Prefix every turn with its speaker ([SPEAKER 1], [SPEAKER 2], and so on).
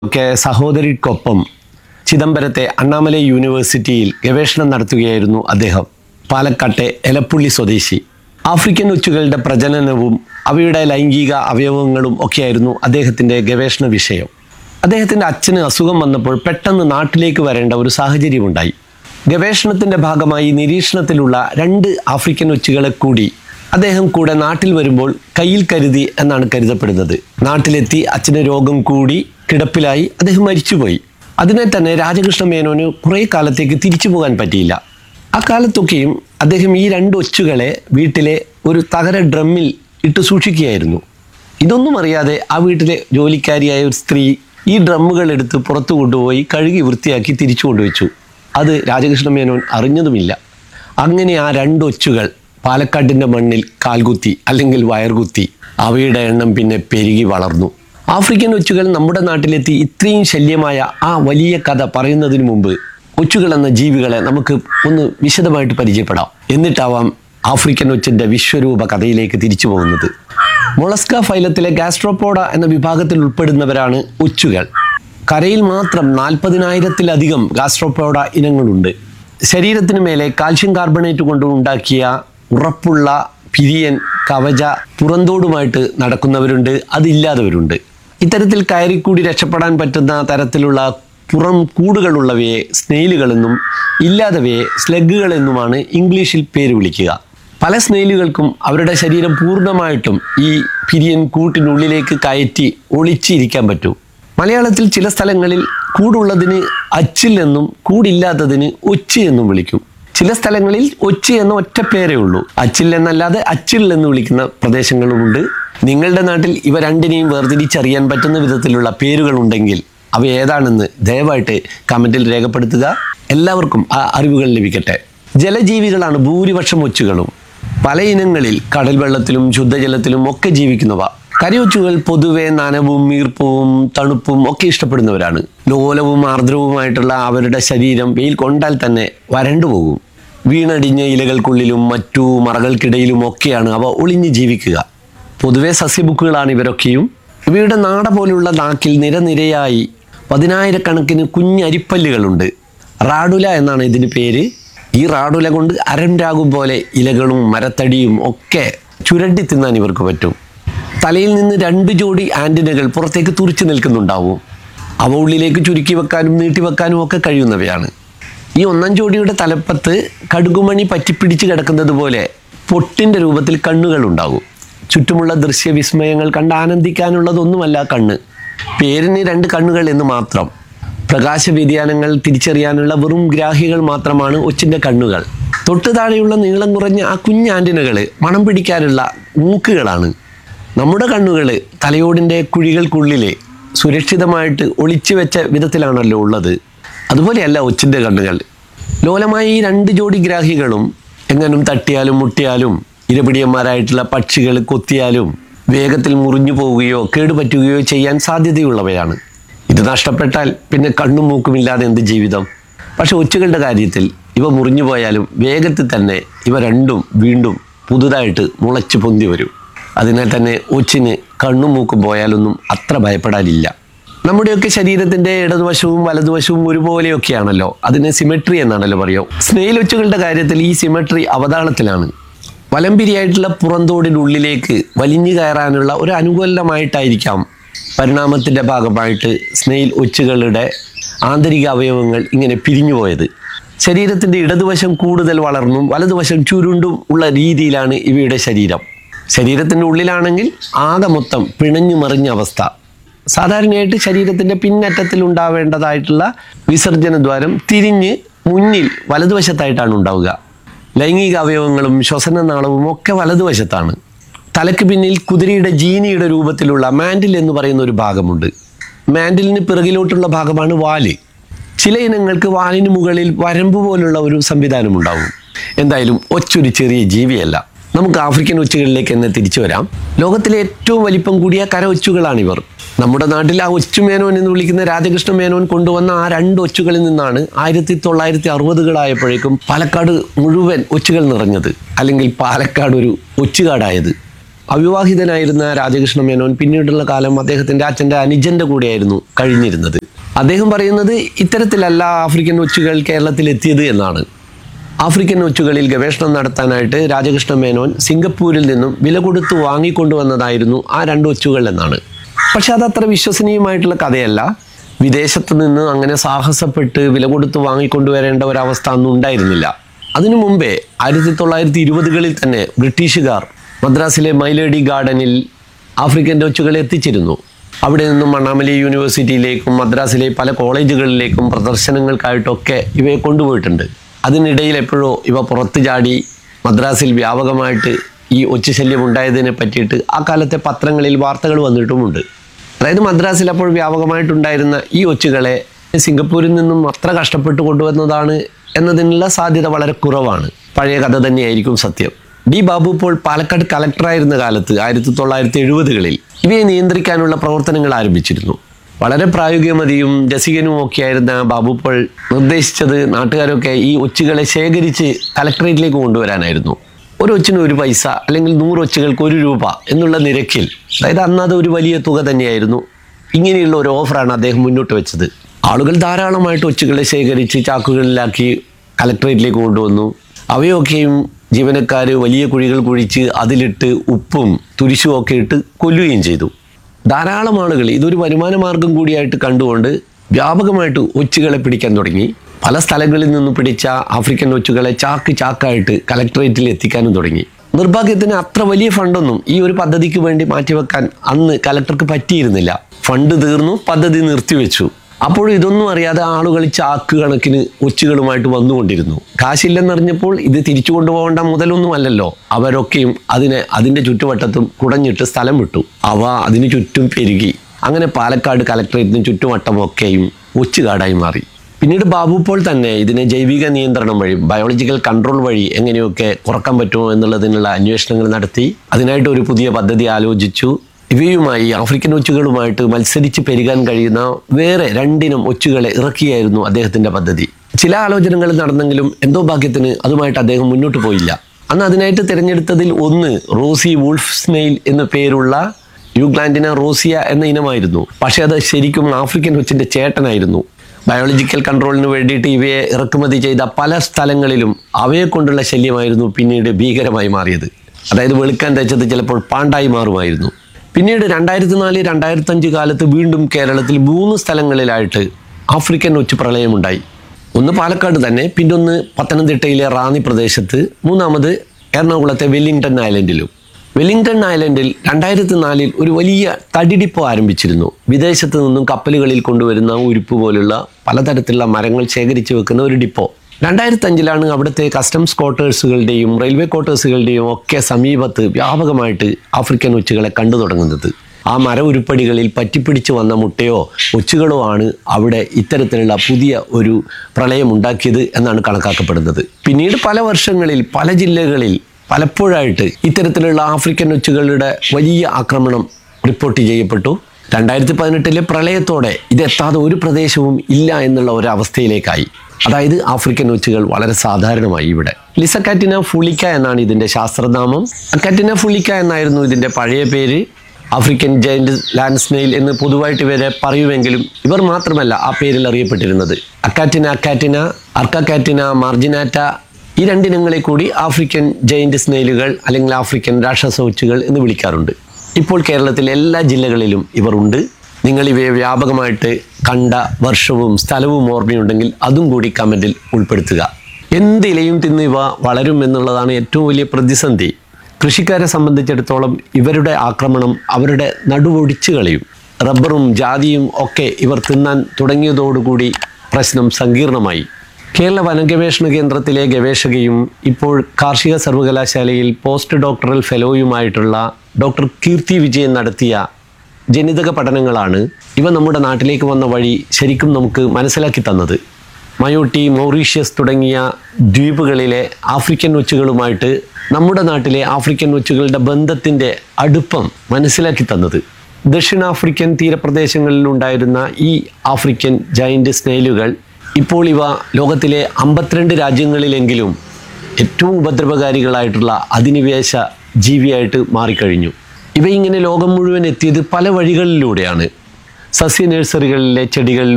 [SPEAKER 1] ഒക്കെ സഹോദരിക്കൊപ്പം ചിദംബരത്തെ അണ്ണാമലൈ യൂണിവേഴ്സിറ്റിയിൽ ഗവേഷണം നടത്തുകയായിരുന്നു അദ്ദേഹം. പാലക്കാട്ടെ എലപ്പുള്ളി സ്വദേശി. ആഫ്രിക്കൻ ഒച്ചുകളുടെ പ്രജനനവും അവയുടെ ലൈംഗിക അവയവങ്ങളും ഒക്കെയായിരുന്നു അദ്ദേഹത്തിൻ്റെ ഗവേഷണ വിഷയം. അദ്ദേഹത്തിൻ്റെ അച്ഛന് അസുഖം വന്നപ്പോൾ പെട്ടെന്ന് നാട്ടിലേക്ക് വരേണ്ട ഒരു സാഹചര്യമുണ്ടായി. ഗവേഷണത്തിൻ്റെ ഭാഗമായി നിരീക്ഷണത്തിലുള്ള 2 ആഫ്രിക്കൻ ഒച്ചുകളെ കൂടി അദ്ദേഹം കൂടെ നാട്ടിൽ വരുമ്പോൾ കയ്യിൽ കരുതി എന്നാണ് കരുതപ്പെടുന്നത്. നാട്ടിലെത്തി അച്ഛന് രോഗം കൂടി കിടപ്പിലായി അദ്ദേഹം മരിച്ചുപോയി. അതിനെ തന്നെ രാജകൃഷ്ണ മേനോന് കുറേ കാലത്തേക്ക് തിരിച്ചു പോകാൻ പറ്റിയില്ല. ആ കാലത്തൊക്കെയും അദ്ദേഹം ഈ 2 ഒച്ചുകളെ വീട്ടിലെ ഒരു തകര ഡ്രമ്മിൽ ഇട്ട് സൂക്ഷിക്കുകയായിരുന്നു. ഇതൊന്നും അറിയാതെ ആ വീട്ടിലെ ജോലിക്കാരിയായ ഒരു സ്ത്രീ ഈ ഡ്രമ്മുകൾ എടുത്ത് പുറത്തു കൊണ്ടുപോയി കഴുകി വൃത്തിയാക്കി തിരിച്ചു കൊണ്ടുവച്ചു. അത് രാജകൃഷ്ണ മേനോൻ അറിഞ്ഞതുമില്ല. അങ്ങനെ ആ 2 ഒച്ചുകൾ പാലക്കാടിൻ്റെ മണ്ണിൽ കാൽകുത്തി അല്ലെങ്കിൽ വയർകുത്തി. അവയുടെ എണ്ണം പിന്നെ പെരുകി വളർന്നു. ആഫ്രിക്കൻ ഒച്ചുകൾ നമ്മുടെ നാട്ടിലെത്തി ഇത്രയും ശല്യമായ ആ വലിയ കഥ പറയുന്നതിന് മുമ്പ് ഒച്ചുകൾ എന്ന ജീവികളെ നമുക്ക് ഒന്ന് വിശദമായിട്ട് പരിചയപ്പെടാം. എന്നിട്ടാവാം ആഫ്രിക്കൻ ഒച്ചിൻ്റെ വിശ്വരൂപ കഥയിലേക്ക് തിരിച്ചു പോകുന്നത്. മൊളസ്ക ഫൈലത്തിലെ ഗാസ്ട്രോപോഡ എന്ന വിഭാഗത്തിൽ ഉൾപ്പെടുന്നവരാണ് ഒച്ചുകൾ. കരയിൽ മാത്രം 40,000-ത്തിലധികം ഗാസ്ട്രോപോഡ ഇനങ്ങളുണ്ട്. ശരീരത്തിന് മേലെ കാൽഷ്യം കാർബണേറ്റ് കൊണ്ട് ഉണ്ടാക്കിയ ഉറപ്പുള്ള പിരിയൻ കവച പുറന്തോടുമായിട്ട് നടക്കുന്നവരുണ്ട്, അതില്ലാത്തവരുണ്ട്. ഇത്തരത്തിൽ കയറിക്കൂടി രക്ഷപ്പെടാൻ പറ്റുന്ന തരത്തിലുള്ള പുറം കൂടുകളുള്ളവയെ സ്നെയിലുകളെന്നും ഇല്ലാത്തവയെ സ്ലഗുകളെന്നുമാണ് ഇംഗ്ലീഷിൽ പേര് വിളിക്കുക. പല സ്നെയിലുകൾക്കും അവരുടെ ശരീരം പൂർണ്ണമായിട്ടും ഈ പിരിയൻ കൂട്ടിനുള്ളിലേക്ക് കയറ്റി ഒളിച്ചിരിക്കാൻ പറ്റും. മലയാളത്തിൽ ചില സ്ഥലങ്ങളിൽ കൂടുള്ളതിന് അച്ചിൽ എന്നും കൂടില്ലാത്തതിന് ഒച്ച് എന്നും വിളിക്കും. ചില സ്ഥലങ്ങളിൽ ഒച്ച് എന്ന ഒറ്റ പേരേ ഉള്ളൂ. അച്ചിൽ എന്നല്ലാതെ അച്ചിൽ എന്ന് വിളിക്കുന്ന പ്രദേശങ്ങളുമുണ്ട്. നിങ്ങളുടെ നാട്ടിൽ ഇവ രണ്ടിനെയും വേർതിരിച്ചറിയാൻ പറ്റുന്ന വിധത്തിലുള്ള പേരുകളുണ്ടെങ്കിൽ അവ ഏതാണെന്ന് ദയവായിട്ട് കമൻറ്റിൽ രേഖപ്പെടുത്തുക. എല്ലാവർക്കും ആ അറിവുകൾ ലഭിക്കട്ടെ. ജലജീവികളാണ് ഭൂരിപക്ഷം ഒച്ചുകളും. പല ഇനങ്ങളിൽ കടൽ വെള്ളത്തിലും ശുദ്ധജലത്തിലും ഒക്കെ ജീവിക്കുന്നവ. കരയൊച്ചുകൾ പൊതുവെ നനവും ഈർപ്പവും തണുപ്പും ഒക്കെ ഇഷ്ടപ്പെടുന്നവരാണ്. ലോലവും ആർദ്രവുമായിട്ടുള്ള അവരുടെ ശരീരം വെയിൽ കൊണ്ടാൽ തന്നെ വരണ്ടുപോകും. വീണടിഞ്ഞ ഇലകൾക്കുള്ളിലും മറ്റു മറകൾക്കിടയിലും ഒക്കെയാണ് അവ ഒളിഞ്ഞ് ജീവിക്കുക. പൊതുവെ സസ്യബുക്കുകളാണ് ഇവരൊക്കെയും. ഇവയുടെ നാട പോലുള്ള നാക്കിൽ നിരനിരയായി 10,000-കണക്കിന് കുഞ്ഞരിപ്പല്ലുകളുണ്ട്. റാഡുല എന്നാണ് ഇതിന് പേര്. ഈ റാഡുല കൊണ്ട് അരംരാഗം പോലെ ഇലകളും മരത്തടിയും ഒക്കെ ചുരണ്ടി തിന്നാൻ ഇവർക്ക് പറ്റും. തലയിൽ നിന്ന് 2 ജോഡി ആൻറ്റിനകൾ പുറത്തേക്ക് തുറിച്ചു നിൽക്കുന്നുണ്ടാവും. അവ ഉള്ളിലേക്ക് ചുരുക്കി വെക്കാനും നീട്ടിവെക്കാനും ഒക്കെ കഴിയുന്നവയാണ്. ഈ 1 ജോഡിയുടെ തലപ്പത്ത് കടുകുമണി പറ്റിപ്പിടിച്ച് കിടക്കുന്നത് പോലെ പൊട്ടിൻ്റെ രൂപത്തിൽ കണ്ണുകൾ ഉണ്ടാകും. ചുറ്റുമുള്ള ദൃശ്യവിസ്മയങ്ങൾ കണ്ട് ആനന്ദിക്കാനുള്ളതൊന്നുമല്ല കണ്ണ്. പേരിന് 2 കണ്ണുകൾ എന്ന് മാത്രം. പ്രകാശ വ്യതിയാനങ്ങൾ തിരിച്ചറിയാനുള്ള വെറും ഗ്രാഹികൾ മാത്രമാണ് ഒച്ചിൻ്റെ കണ്ണുകൾ. തൊട്ടു താഴെയുള്ള നീളം കുറഞ്ഞ ആ കുഞ്ഞാൻറ്റിനകൾ മണം പിടിക്കാനുള്ള മൂക്കുകളാണ്. നമ്മുടെ കണ്ണുകൾ തലയോടിൻ്റെ കുഴികൾക്കുള്ളിൽ സുരക്ഷിതമായിട്ട് ഒളിച്ചു വെച്ച വിധത്തിലാണല്ലോ ഉള്ളത്. അതുപോലെയല്ല ഒച്ചിൻ്റെ കണ്ണുകൾ. ലോലമായ ഈ 2 ജോഡി ഗ്രാഹികളും എങ്ങനും തട്ടിയാലും മുട്ടിയാലും ഇരപിടിയന്മാരായിട്ടുള്ള പക്ഷികൾ കൊത്തിയാലും വേഗത്തിൽ മുറിഞ്ഞു പോവുകയോ കേടുപറ്റുകയോ ചെയ്യാൻ സാധ്യതയുള്ളവയാണ്. ഇത് നഷ്ടപ്പെട്ടാൽ പിന്നെ കണ്ണും മൂക്കുമില്ലാതെ എന്ത് ജീവിതം? പക്ഷെ ഒച്ചുകളുടെ കാര്യത്തിൽ ഇവ മുറിഞ്ഞു പോയാലും വേഗത്തിൽ തന്നെ ഇവ രണ്ടും വീണ്ടും പുതുതായിട്ട് മുളച്ചു പൊന്തി വരും. അതിനാൽ തന്നെ ഒച്ചിന് കണ്ണും മൂക്കും പോയാലൊന്നും അത്ര ഭയപ്പെടാനില്ല. നമ്മുടെയൊക്കെ ശരീരത്തിൻ്റെ ഇടതുവശവും വലതുവശവും ഒരുപോലെയൊക്കെയാണല്ലോ. അതിന് സിമെട്രി എന്നാണല്ലോ പറയുക. സ്നെയിൽ ഒച്ചുകളുടെ കാര്യത്തിൽ ഈ സിമെട്രി അവതാളത്തിലാണ്. വലംപിരിയായിട്ടുള്ള പുറന്തോടിനുള്ളിലേക്ക് വലിഞ്ഞു കയറാനുള്ള ഒരു അനുകൂലമായിട്ടായിരിക്കാം പരിണാമത്തിൻ്റെ ഭാഗമായിട്ട് സ്നെയിൽ ഒച്ചുകളുടെ ആന്തരിക അവയവങ്ങൾ ഇങ്ങനെ പിരിഞ്ഞു പോയത്. ശരീരത്തിൻ്റെ ഇടതുവശം കൂടുതൽ വളർന്നും വലതുവശം ചുരുണ്ടും ഉള്ള രീതിയിലാണ് ഇവയുടെ ശരീരം. ശരീരത്തിൻ്റെ ഉള്ളിലാണെങ്കിൽ ആകെ മൊത്തം പിണഞ്ഞു മറിഞ്ഞ അവസ്ഥ. സാധാരണയായിട്ട് ശരീരത്തിൻ്റെ പിന്നറ്റത്തിൽ ഉണ്ടാവേണ്ടതായിട്ടുള്ള വിസർജന ദ്വാരം തിരിഞ്ഞ് മുന്നിൽ വലതുവശത്തായിട്ടാണ് ഉണ്ടാവുക. ലൈംഗിക അവയവങ്ങളും ശ്വസനനാളവും ഒക്കെ വലതുവശത്താണ്. തലയ്ക്ക് പിന്നിൽ കുതിരയുടെ ജീനിയുടെ രൂപത്തിലുള്ള മാൻഡിൽ എന്ന് പറയുന്ന ഒരു ഭാഗമുണ്ട്. മാൻഡിലിന് പിറകിലോട്ടുള്ള ഭാഗമാണ് വാല്. ചില ഇനങ്ങൾക്ക് വാലിന് മുകളിൽ വരമ്പ് പോലുള്ള ഒരു സംവിധാനം ഉണ്ടാവും. എന്തായാലും ഒച്ചൊരു ചെറിയ ജീവിയല്ല. നമുക്ക് ആഫ്രിക്കൻ ഒച്ചുകളിലേക്ക് തന്നെ തിരിച്ചു വരാം. ലോകത്തിലെ ഏറ്റവും വലിപ്പം കൂടിയ കര ഒച്ചുകളാണിവർ. നമ്മുടെ നാട്ടിൽ ആ ഒച്ചുമേനോൻ എന്ന് വിളിക്കുന്ന രാജകൃഷ്ണ മേനോൻ കൊണ്ടുവന്ന ആ 2 ഒച്ചുകളിൽ നിന്നാണ് 1960-കളായപ്പോഴേക്കും പാലക്കാട് മുഴുവൻ ഒച്ചുകൾ നിറഞ്ഞത്, അല്ലെങ്കിൽ പാലക്കാട് ഒരു ഒച്ചുകാടായത്. അവിവാഹിതനായിരുന്ന രാജകൃഷ്ണ മേനോൻ പിന്നീടുള്ള കാലം അദ്ദേഹത്തിൻ്റെ അച്ഛൻ്റെ അനുജൻ്റെ കൂടെയായിരുന്നു കഴിഞ്ഞിരുന്നത്. അദ്ദേഹം പറയുന്നത് ഇത്തരത്തിലല്ല ആഫ്രിക്കൻ ഒച്ചുകൾ കേരളത്തിൽ എത്തിയത് എന്നാണ്. ആഫ്രിക്കൻ ഒച്ചുകളിൽ ഗവേഷണം നടത്താനായിട്ട് രാജകൃഷ്ണ മേനോൻ സിംഗപ്പൂരിൽ നിന്നും വില കൊടുത്ത് വാങ്ങിക്കൊണ്ടുവന്നതായിരുന്നു ആ 2 ഒച്ചുകൾ എന്നാണ്. പക്ഷെ അതത്ര വിശ്വസനീയമായിട്ടുള്ള കഥയല്ല. വിദേശത്ത് നിന്ന് അങ്ങനെ സാഹസപ്പെട്ട് വില കൊടുത്ത് വാങ്ങിക്കൊണ്ടുവരേണ്ട ഒരവസ്ഥ അന്നും ഉണ്ടായിരുന്നില്ല. അതിനു മുമ്പേ 1920കളിൽ തന്നെ ബ്രിട്ടീഷുകാർ മദ്രാസിലെ മൈലേഡി ഗാർഡനിൽ ആഫ്രിക്കൻ ഒച്ചുകളെ എത്തിച്ചിരുന്നു. അവിടെ നിന്നും അണ്ണാമലൈ യൂണിവേഴ്സിറ്റിയിലേക്കും മദ്രാസിലെ പല കോളേജുകളിലേക്കും പ്രദർശനങ്ങൾക്കായിട്ടൊക്കെ ഇവയെ കൊണ്ടുപോയിട്ടുണ്ട്. അതിനിടയിൽ എപ്പോഴോ ഇവ പുറത്തു ചാടി മദ്രാസിൽ വ്യാപകമായിട്ട് ഈ ഒച്ചുശല്യം ഉണ്ടായതിനെ പറ്റിയിട്ട് ആ കാലത്തെ പത്രങ്ങളിൽ വാർത്തകൾ വന്നിട്ടുമുണ്ട്. അതായത് മദ്രാസിൽ അപ്പോൾ വ്യാപകമായിട്ടുണ്ടായിരുന്ന ഈ ഒച്ചുകളെ സിംഗപ്പൂരിൽ നിന്നും അത്ര കഷ്ടപ്പെട്ട് കൊണ്ടുവന്നതാണ് എന്നതിനുള്ള സാധ്യത വളരെ കുറവാണ്. പഴയ കഥ തന്നെയായിരിക്കും സത്യം. ഡി ബാബു പോൾ പാലക്കാട് കളക്ടറായിരുന്ന കാലത്ത് 1970കളിൽ ഇവയെ നിയന്ത്രിക്കാനുള്ള പ്രവർത്തനങ്ങൾ ആരംഭിച്ചിരുന്നു. വളരെ പ്രായോഗികമതിയും രസികനും ഒക്കെയായിരുന്ന ബാബു പോൾ നിർദ്ദേശിച്ചത് നാട്ടുകാരൊക്കെ ഈ ഒച്ചുകളെ ശേഖരിച്ച് കലക്ടറേറ്റിലേക്ക് കൊണ്ടുവരാനായിരുന്നു. ഒരു ഒച്ചിന് 1 പൈസ അല്ലെങ്കിൽ 100 ഒച്ചുകൾക്ക് 1 രൂപ എന്നുള്ള നിരക്കിൽ, അതായത് അന്നത് ഒരു വലിയ തുക തന്നെയായിരുന്നു. ഇങ്ങനെയുള്ള ഒരു ഓഫറാണ് അദ്ദേഹം മുന്നോട്ട് വെച്ചത്. ആളുകൾ ധാരാളമായിട്ട് ഒച്ചുകളെ ശേഖരിച്ച് ചാക്കുകളിലാക്കി കലക്ടറേറ്റിലേക്ക് കൊണ്ടുവന്നു. അവയൊക്കെയും ജീവനക്കാർ വലിയ കുഴികൾ കുഴിച്ച് അതിലിട്ട് ഉപ്പും തുരിശും ഒക്കെ ഇട്ട് കൊല്ലുകയും ചെയ്തു. ധാരാളം ആളുകൾ ഇതൊരു വരുമാന മാർഗം കൂടിയായിട്ട് കണ്ടുകൊണ്ട് വ്യാപകമായിട്ട് ഒച്ചുകളെ പിടിക്കാൻ തുടങ്ങി. പല സ്ഥലങ്ങളിൽ നിന്ന് പിടിച്ച ആഫ്രിക്കൻ ഒച്ചുകളെ ചാക്കായിട്ട് കലക്ടറേറ്റിൽ എത്തിക്കാനും തുടങ്ങി. നിർഭാഗ്യത്തിന് അത്ര വലിയ ഫണ്ടൊന്നും ഈ ഒരു പദ്ധതിക്ക് വേണ്ടി മാറ്റിവെക്കാൻ അന്ന് കലക്ടർക്ക് പറ്റിയിരുന്നില്ല. ഫണ്ട് തീർന്നു, പദ്ധതി നിർത്തിവെച്ചു. അപ്പോൾ ഇതൊന്നും അറിയാതെ ആളുകൾ ചാക്ക് കണക്കിന് ഒച്ചുകളുമായിട്ട് വന്നുകൊണ്ടിരുന്നു. കാശില്ലെന്നറിഞ്ഞപ്പോൾ ഇത് തിരിച്ചു കൊണ്ടുപോകേണ്ട മുതലൊന്നും അല്ലല്ലോ. അവരൊക്കെയും അതിൻ്റെ ചുറ്റുവട്ടത്തും കുടഞ്ഞിട്ട് സ്ഥലം വിട്ടു. അവ അതിന് ചുറ്റും പെരുകി. അങ്ങനെ പാലക്കാട് കലക്ടറേറ്റിന് ചുറ്റുവട്ടമൊക്കെയും ഒച്ചുകാടായി മാറി. പിന്നീട് ബാബു പോൾ തന്നെ ഇതിനെ ജൈവിക നിയന്ത്രണം വഴി, ബയോളജിക്കൽ കൺട്രോൾ വഴി എങ്ങനെയൊക്കെ കുറക്കാൻ പറ്റുമോ എന്നുള്ളതിനുള്ള അന്വേഷണങ്ങൾ നടത്തി. അതിനായിട്ട് ഒരു പുതിയ പദ്ധതി ആലോചിച്ചു. ഇവയുമായി ആഫ്രിക്കൻ ഒച്ചുകളുമായിട്ട് മത്സരിച്ച് പെരുകാൻ കഴിയുന്ന വേറെ 2 ഇനം ഒച്ചുകളെ ഇറക്കിയായിരുന്നു അദ്ദേഹത്തിൻ്റെ പദ്ധതി. ചില ആലോചനകൾ നടന്നെങ്കിലും എന്തോ ഭാഗ്യത്തിന് അതുമായിട്ട് അദ്ദേഹം മുന്നോട്ട് പോയില്ല. അന്ന് അതിനായിട്ട് തിരഞ്ഞെടുത്തതിൽ ഒന്ന് റോസി വൂൾഫ് സ്നെയിൽ എന്ന പേരുള്ള യൂഗ്ലാൻഡിന റോസിയ എന്ന ഇനമായിരുന്നു. പക്ഷേ അത് ശരിക്കും ആഫ്രിക്കൻ ഒച്ചിൻ്റെ ചേട്ടനായിരുന്നു. ബയോളജിക്കൽ കൺട്രോളിന് വേണ്ടിയിട്ട് ഇവയെ ഇറക്കുമതി ചെയ്ത പല സ്ഥലങ്ങളിലും അവയെ കൊണ്ടുള്ള ശല്യമായിരുന്നു പിന്നീട് ഭീകരമായി മാറിയത്. അതായത് വെളുക്കാൻ തേച്ചത് ചിലപ്പോൾ പാണ്ടായി മാറുമായിരുന്നു. പിന്നീട് 2004-2005 കാലത്ത് വീണ്ടും കേരളത്തിൽ 3 സ്ഥലങ്ങളിലായിട്ട് ആഫ്രിക്കൻ ഒച്ച് പ്രളയമുണ്ടായി. ഒന്ന് പാലക്കാട് തന്നെ, പിന്നൊന്ന് പത്തനംതിട്ടയിലെ റാന്നി പ്രദേശത്ത്, മൂന്നാമത് എറണാകുളത്തെ വെല്ലിംഗ്ടൺ ഐലൻഡിലും. വെല്ലിംഗ്ടൺ ഐലൻഡിൽ 2004 ഒരു വലിയ തടി ഡിപ്പോ ആരംഭിച്ചിരുന്നു. വിദേശത്ത് നിന്നും കപ്പലുകളിൽ കൊണ്ടുവരുന്ന ഉരുപ്പ് പോലുള്ള പലതരത്തിലുള്ള മരങ്ങൾ ശേഖരിച്ചു വെക്കുന്ന ഒരു ഡിപ്പോ. 2005 അവിടുത്തെ കസ്റ്റംസ് ക്വാർട്ടേഴ്സുകളുടെയും റെയിൽവേ ക്വാർട്ടേഴ്സുകളുടെയും ഒക്കെ സമീപത്ത് വ്യാപകമായിട്ട് ആഫ്രിക്കൻ ഒച്ചുകളെ കണ്ടു തുടങ്ങുന്നത്. ആ മര ഉരുപ്പടികളിൽ പറ്റിപ്പിടിച്ച് വന്ന മുട്ടയോ ഒച്ചുകളോ ആണ് അവിടെ ഇത്തരത്തിലുള്ള പുതിയ ഒരു പ്രളയം ഉണ്ടാക്കിയത് എന്നാണ് കണക്കാക്കപ്പെടുന്നത്. പിന്നീട് പല വർഷങ്ങളിൽ പല ജില്ലകളിൽ പലപ്പോഴായിട്ട് ഇത്തരത്തിലുള്ള ആഫ്രിക്കൻ ഒച്ചുകളുടെ വലിയ ആക്രമണം റിപ്പോർട്ട് ചെയ്യപ്പെട്ടു. 2018 പ്രളയത്തോടെ ഇതെത്താതെ ഒരു പ്രദേശവും ഇല്ല എന്നുള്ള ഒരവസ്ഥയിലേക്കായി. അതായത് ആഫ്രിക്കൻ ഒച്ചുകൾ വളരെ സാധാരണമായി ഇവിടെ. ലിസക്കാറ്റിന ഫുളിക്ക എന്നാണ് ഇതിൻ്റെ ശാസ്ത്രനാമം. അക്കാറ്റിന ഫുളിക്ക എന്നായിരുന്നു ഇതിൻ്റെ പഴയ പേര്. ആഫ്രിക്കൻ ജയന്റ് ലാൻഡ് സ്നെയിൽ എന്ന് പൊതുവായിട്ട് ഇവരെ പറയുമെങ്കിലും ഇവർ മാത്രമല്ല ആ പേരിൽ അറിയപ്പെട്ടിരുന്നത്. അക്കാറ്റിന, അർക്കാറ്റിന, മാർജിനാറ്റ, ഈ 2 ഇനങ്ങളെ കൂടി ആഫ്രിക്കൻ ജയന്റ് സ്നെയിലുകൾ അല്ലെങ്കിൽ ആഫ്രിക്കൻ രാക്ഷസ ഒച്ചുകൾ എന്ന് വിളിക്കാറുണ്ട്. ഇപ്പോൾ കേരളത്തിലെ എല്ലാ ജില്ലകളിലും ഇവർ ഉണ്ട്. നിങ്ങൾ ഇവയെ വ്യാപകമായിട്ട് കണ്ട വർഷവും സ്ഥലവും ഓർമ്മയുണ്ടെങ്കിൽ അതും കൂടി കമൻറ്റിൽ ഉൾപ്പെടുത്തുക. എന്തിലയും തിന്ന് ഇവ വളരും എന്നുള്ളതാണ് ഏറ്റവും വലിയ പ്രതിസന്ധി. കൃഷിക്കാരെ സംബന്ധിച്ചിടത്തോളം ഇവരുടെ ആക്രമണം അവരുടെ നടുവൊടിച്ചു കളയും. റബ്ബറും ജാതിയും ഒക്കെ ഇവർ തിന്നാൻ തുടങ്ങിയതോടുകൂടി പ്രശ്നം സങ്കീർണമായി. കേരള വനഗവേഷണ കേന്ദ്രത്തിലെ ഗവേഷകയും ഇപ്പോൾ കാർഷിക സർവകലാശാലയിൽ പോസ്റ്റ് ഡോക്ടറൽ ഫെലോയുമായിട്ടുള്ള ഡോക്ടർ കീർത്തി വിജയൻ നടത്തിയ ജനിതക പഠനങ്ങളാണ് ഇവ നമ്മുടെ നാട്ടിലേക്ക് വന്ന വഴി ശരിക്കും നമുക്ക് മനസ്സിലാക്കി തന്നത്. മയോട്ടി, മൗറീഷ്യസ് തുടങ്ങിയ ദ്വീപുകളിലെ ആഫ്രിക്കൻ ഒച്ചുകളുമായിട്ട് നമ്മുടെ നാട്ടിലെ ആഫ്രിക്കൻ ഒച്ചുകളുടെ ബന്ധത്തിൻ്റെ അടുപ്പം മനസ്സിലാക്കി തന്നത്. ദക്ഷിണാഫ്രിക്കൻ തീരപ്രദേശങ്ങളിൽ ഉണ്ടായിരുന്ന ഈ ആഫ്രിക്കൻ ജയന്റ് സ്നെയിലുകൾ ഇപ്പോൾ ഇവ ലോകത്തിലെ 52 രാജ്യങ്ങളിലെങ്കിലും ഏറ്റവും ഉപദ്രവകാരികളായിട്ടുള്ള അധിനിവേശ ജീവിയായിട്ട് മാറിക്കഴിഞ്ഞു. ഇവ ഇങ്ങനെ ലോകം മുഴുവൻ എത്തിയത് പല വഴികളിലൂടെയാണ്. സസ്യ നഴ്സറികളിലെ ചെടികൾ